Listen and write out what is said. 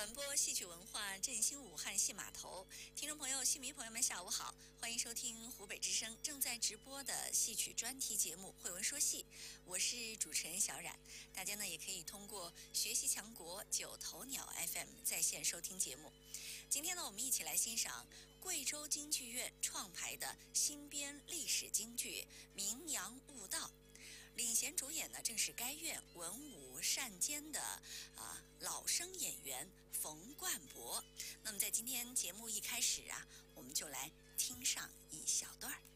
传播戏曲文化，振兴武汉戏码头。听众朋友、戏迷朋友们，下午好，欢迎收听湖北之声正在直播的戏曲专题节目《慧文说戏》，我是主持人小冉。大家呢也可以通过学习强国九头鸟 FM 在线收听节目。今天呢，我们一起来欣赏贵州京剧院创排的新编历史京剧《名扬悟道》。领衔主演呢，正是该院文武善兼的老生演员冯冠博。那么在今天节目一开始我们就来听上一小段。